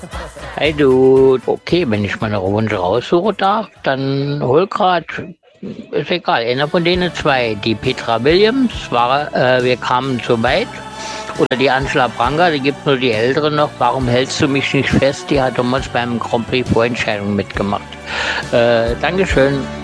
Hey du, okay, wenn ich meine Wunsch raussuchen darf, dann hol grad, ist egal, einer von denen zwei. Die Petra Williams war, wir kamen zu weit. Oder die Angela Branca, die gibt nur die Ältere noch. Warum hältst du mich nicht fest? Die hat damals beim Grand Prix Vorentscheidung mitgemacht. Dankeschön.